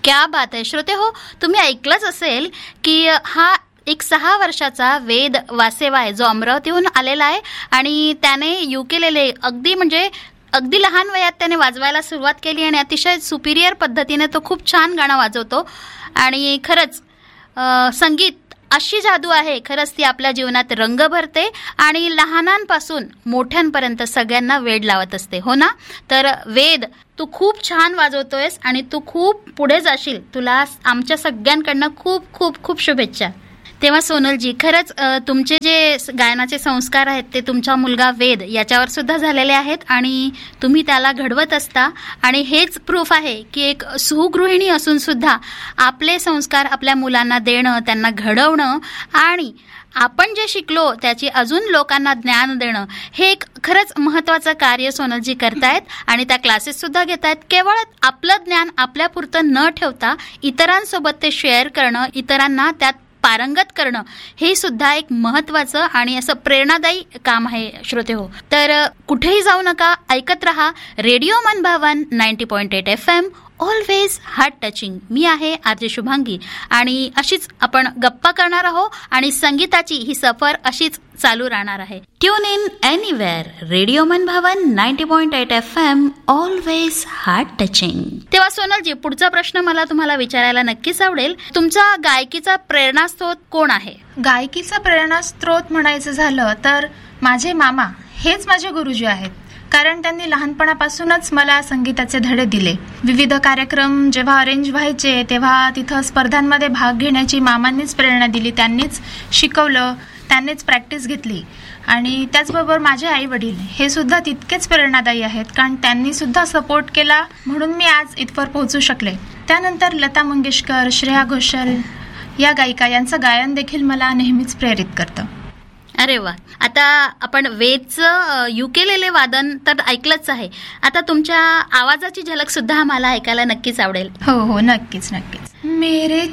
क्या बात आहे. श्रोते हो, तुम्ही ऐकलंच असेल की हा एक 6 वर्षाचा वेद वासेवाय जो अमरावतीहून आलेला आहे आणि त्याने युकेलेले अगदी लहान वयात त्याने वाजवायला सुरुवात केली आणि अतिशय सुपिरियर पद्धतीने तो खूप छान गाणं वाजवतो. आणि खरंच संगीत अशी जादू आहे, खरंच ती आपल्या जीवनात रंग भरते आणि लहानांपासून मोठ्यांपर्यंत सगळ्यांना वेड लावत असते, हो ना. तर वेद, तू खूप छान वाजवतोयस आणि तू खूप पुढे जाशील. तुला आमच्या सगळ्यांकडनं खूप खूप खूप शुभेच्छा. तेव्हा सोनलजी, खरंच तुमचे जे गायनाचे संस्कार आहेत ते तुमचा मुलगा वेद याच्यावर सुद्धा झालेले आहेत आणि तुम्ही त्याला घडवत असता. आणि हेच प्रूफ आहे की एक सुगृहिणी असून सुद्धा आपले संस्कार आपल्या मुलांना देणं, त्यांना घडवणं आणि आपण जे शिकलो त्याची अजून लोकांना ज्ञान देणं, हे एक खरंच महत्त्वाचं कार्य सोनलजी करतायत. आणि त्या क्लासेस सुद्धा घेत आहेत. केवळ आपलं ज्ञान आपल्यापुरतं न ठेवता इतरांसोबत ते शेअर करणं, इतरांना त्यात पारंगत करणं, हे सुद्धा एक महत्त्वाचं आणि असं प्रेरणादायी काम आहे. श्रोते हो, तर कुठेही जाऊ नका, ऐकत रहा रेडिओ मनभावन 90.8 FM, ऑलवेज हार्ट टचिंग. मी आहे आरजे शुभांगी आणि अशीच आपण गप्पा करणार आहोत आणि संगीताची ही सफर अशीच चालू राहणार आहे. ट्यून इन एनिवेअर, रेडिओ मनभावन 90.8 FM, ऑलवेज हार्ट टचिंग. तेव्हा सोनलजी, पुढचा प्रश्न मला तुम्हाला विचारायला नक्कीच आवडेल. तुमचा गायकीचा प्रेरणास्रोत कोण आहे? गायकीचा प्रेरणास्रोत म्हणायचं झालं तर माझे मामा हेच माझे गुरुजी आहेत. कारण त्यांनी लहानपणापासूनच मला संगीताचे धडे दिले. विविध कार्यक्रम जेव्हा अरेंज व्हायचे तेव्हा तिथं स्पर्धांमध्ये भाग घेण्याची मामांनीच प्रेरणा दिली, त्यांनीच शिकवलं, त्यांनीच प्रॅक्टिस घेतली. आणि त्याचबरोबर माझे आई वडील हे सुद्धा तितकेच प्रेरणादायी आहेत, कारण त्यांनी सुद्धा सपोर्ट केला म्हणून मी आज इथवर पोहोचू शकले. त्यानंतर लता मंगेशकर, श्रेया घोषाल या गायिका यांचं गायन देखील मला नेहमीच प्रेरित करतं. अरे वा. आता आपण वेदचं युकेलेले वादन तर ऐकलंच आहे, आता तुमच्या आवाजाची झलक सुद्धा आम्हाला ऐकायला नक्कीच आवडेल. हो, नक्कीच. मेरे